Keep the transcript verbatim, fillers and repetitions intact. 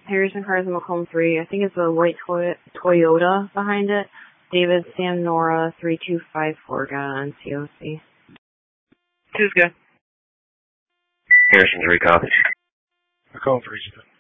Harrison Cars in Macomb three. I think it's a white toy Toyota behind it. David Sam Nora three two five four got on C O C. Two's good. Harrison three copies. Macomb three's good.